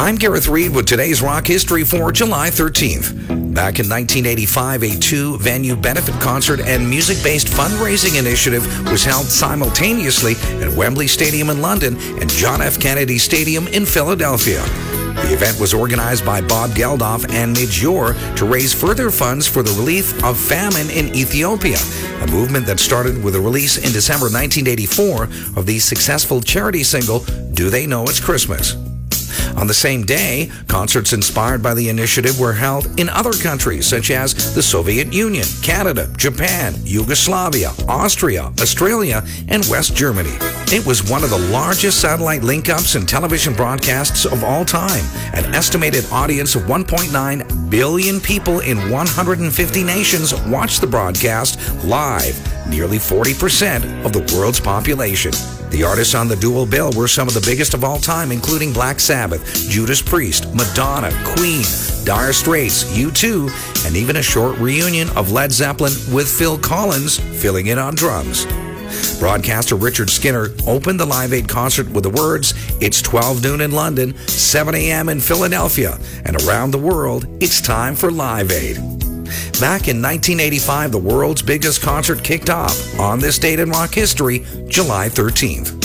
I'm Gareth Reed with today's rock history for July 13th. Back in 1985, a two-venue benefit concert and music-based fundraising initiative was held simultaneously at Wembley Stadium in London and John F. Kennedy Stadium in Philadelphia. The event was organized by Bob Geldof and Midge Ure to raise further funds for the relief of famine in Ethiopia, a movement that started with a release in December 1984 of the successful charity single, Do They Know It's Christmas? On the same day, concerts inspired by the initiative were held in other countries such as the Soviet Union, Canada, Japan, Yugoslavia, Austria, Australia, and West Germany. It was one of the largest satellite link-ups and television broadcasts of all time. An estimated audience of 1.9 billion people in 150 nations watched the broadcast live, nearly 40% of the world's population. The artists on the dual bill were some of the biggest of all time, including Black Sabbath, Judas Priest, Madonna, Queen, Dire Straits, U2, and even a short reunion of Led Zeppelin with Phil Collins filling in on drums. Broadcaster Richard Skinner opened the Live Aid concert with the words, "It's 12 noon in London, 7 a.m. in Philadelphia, and around the world, it's time for Live Aid." Back in 1985, the world's biggest concert kicked off on this date in rock history, July 13th.